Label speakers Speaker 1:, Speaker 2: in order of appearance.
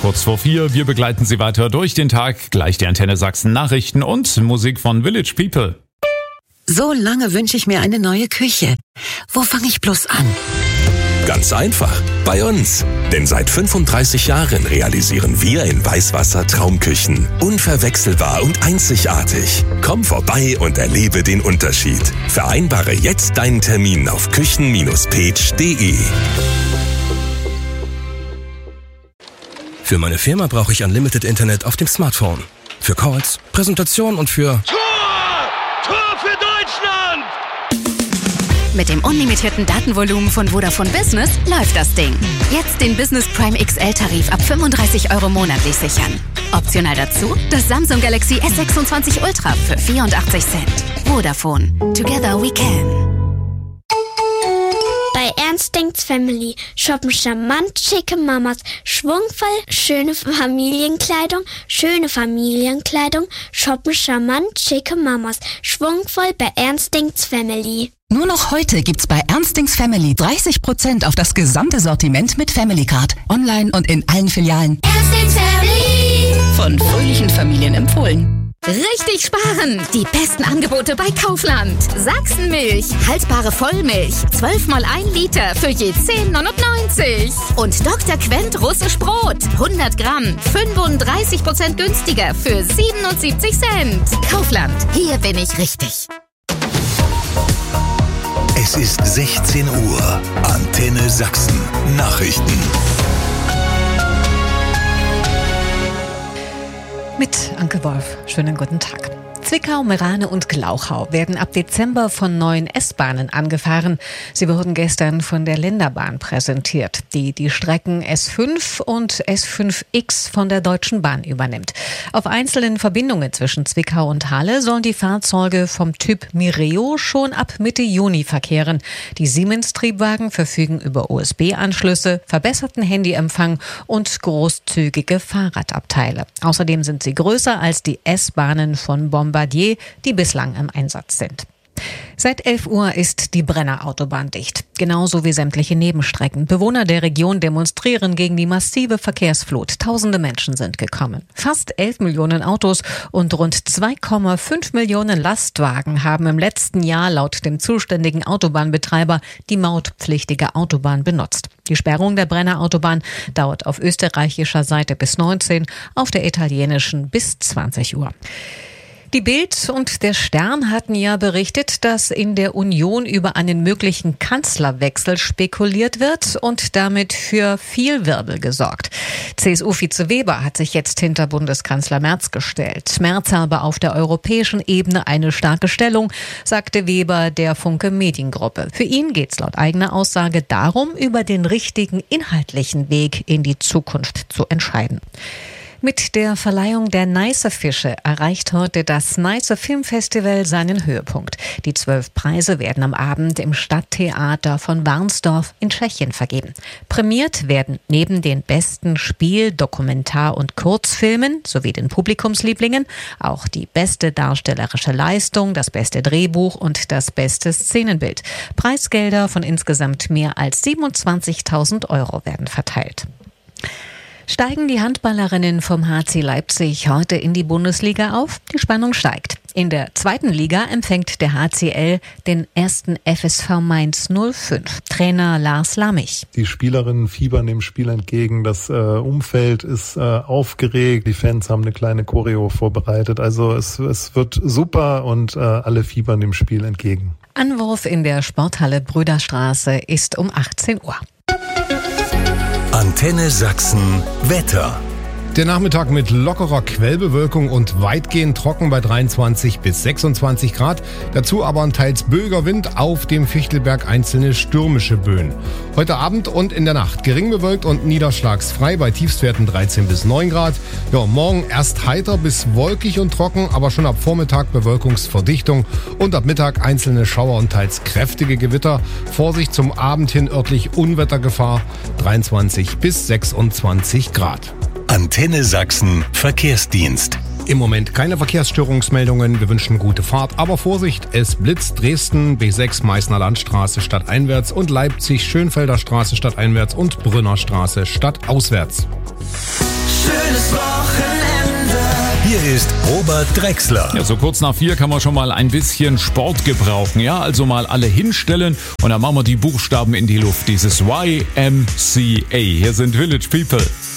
Speaker 1: kurz vor 4. Wir begleiten Sie weiter durch den Tag. Gleich die Antenne Sachsen Nachrichten und Musik von Village People.
Speaker 2: So lange wünsche ich mir eine neue Küche. Wo fange ich bloß an?
Speaker 3: Ganz einfach, bei uns. Denn seit 35 Jahren realisieren wir in Weißwasser Traumküchen. Unverwechselbar und einzigartig. Komm vorbei und erlebe den Unterschied. Vereinbare jetzt deinen Termin auf küchen-page.de. Für meine Firma brauche ich Unlimited Internet auf dem Smartphone. Für Calls, Präsentationen und für...
Speaker 4: Tor für Deutschland!
Speaker 5: Mit dem unlimitierten Datenvolumen von Vodafone Business läuft das Ding. Jetzt den Business Prime XL-Tarif ab 35 € monatlich sichern. Optional dazu das Samsung Galaxy S26 Ultra für 84 Cent. Vodafone. Together we can.
Speaker 6: Bei Ernst denkt's Family shoppen charmant schicke Mamas, schwungvoll schöne Familienkleidung, shoppen charmant schicke Mamas, schwungvoll bei Ernst denkt's Family.
Speaker 7: Nur noch heute gibt's bei Ernstings Family 30% auf das gesamte Sortiment mit Family Card. Online und in allen Filialen.
Speaker 6: Ernstings Family.
Speaker 7: Von fröhlichen Familien empfohlen.
Speaker 5: Richtig sparen! Die besten Angebote bei Kaufland. Sachsenmilch, haltbare Vollmilch, 12 mal 1 Liter für je 10,99. Und Dr. Quent russisch Brot, 100 Gramm, 35% günstiger für 77 Cent. Kaufland, hier bin ich richtig.
Speaker 3: Es ist 16 Uhr. Antenne Sachsen. Nachrichten.
Speaker 8: Mit Anke Wolf. Schönen guten Tag. Zwickau, Meerane und Glauchau werden ab Dezember von neuen S-Bahnen angefahren. Sie wurden gestern von der Länderbahn präsentiert, die Strecken S5 und S5X von der Deutschen Bahn übernimmt. Auf einzelnen Verbindungen zwischen Zwickau und Halle sollen die Fahrzeuge vom Typ Mireo schon ab Mitte Juni verkehren. Die Siemens-Triebwagen verfügen über USB-Anschlüsse, verbesserten Handyempfang und großzügige Fahrradabteile. Außerdem sind sie größer als die S-Bahnen von Bombardier, die bislang im Einsatz sind. Seit 11 Uhr ist die Brenner Autobahn dicht, genauso wie sämtliche Nebenstrecken. Bewohner der Region demonstrieren gegen die massive Verkehrsflut. Tausende Menschen sind gekommen. Fast 11 Millionen Autos und rund 2,5 Millionen Lastwagen haben im letzten Jahr laut dem zuständigen Autobahnbetreiber die mautpflichtige Autobahn benutzt. Die Sperrung der Brenner Autobahn dauert auf österreichischer Seite bis 19, auf der italienischen bis 20 Uhr. Die Bild und der Stern hatten ja berichtet, dass in der Union über einen möglichen Kanzlerwechsel spekuliert wird und damit für viel Wirbel gesorgt. CSU-Vize Weber hat sich jetzt hinter Bundeskanzler Merz gestellt. Merz habe auf der europäischen Ebene eine starke Stellung, sagte Weber der Funke Mediengruppe. Für ihn geht's laut eigener Aussage darum, über den richtigen inhaltlichen Weg in die Zukunft zu entscheiden. Mit der Verleihung der Neiße Fische erreicht heute das Neiße Filmfestival seinen Höhepunkt. Die 12 Preise werden am Abend im Stadttheater von Warnsdorf in Tschechien vergeben. Prämiert werden neben den besten Spiel-, Dokumentar- und Kurzfilmen sowie den Publikumslieblingen auch die beste darstellerische Leistung, das beste Drehbuch und das beste Szenenbild. Preisgelder von insgesamt mehr als 27.000 € werden verteilt. Steigen die Handballerinnen vom HC Leipzig heute in die Bundesliga auf? Die Spannung steigt. In der zweiten Liga empfängt der HCL den ersten FSV Mainz 05. Trainer Lars Lammich.
Speaker 9: Die Spielerinnen fiebern dem Spiel entgegen. Das Umfeld ist aufgeregt. Die Fans haben eine kleine Choreo vorbereitet. Also es wird super und alle fiebern dem Spiel entgegen.
Speaker 8: Anwurf in der Sporthalle Brüderstraße ist um 18 Uhr.
Speaker 3: Antenne Sachsen Wetter.
Speaker 10: Der Nachmittag mit lockerer Quellbewölkung und weitgehend trocken bei 23 bis 26 Grad. Dazu aber ein teils böiger Wind, auf dem Fichtelberg einzelne stürmische Böen. Heute Abend und in der Nacht gering bewölkt und niederschlagsfrei bei Tiefstwerten 13 bis 9 Grad. Ja, morgen erst heiter bis wolkig und trocken, aber schon ab Vormittag Bewölkungsverdichtung und ab Mittag einzelne Schauer und teils kräftige Gewitter. Vorsicht zum Abend hin örtlich Unwettergefahr 23 bis 26 Grad.
Speaker 3: Antenne Sachsen Verkehrsdienst.
Speaker 10: Im Moment keine Verkehrsstörungsmeldungen. Wir wünschen gute Fahrt, aber Vorsicht, es blitzt. Dresden, B6 Meißner Landstraße stadteinwärts und Leipzig Schönfelder Straße stadteinwärts und Brünner Straße stadtauswärts.
Speaker 11: schönes Wochenende.
Speaker 3: Hier ist Robert Drexler.
Speaker 1: Ja, so kurz nach 4 kann man schon mal ein bisschen Sport gebrauchen. Ja, also mal alle hinstellen und dann machen wir die Buchstaben in die Luft. Dieses YMCA. Hier sind Village People.